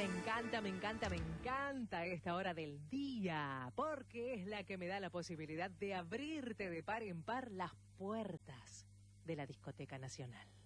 me encanta esta hora del día, porque es la que me da la posibilidad de abrirte de par en par las puertas de la Discoteca Nacional.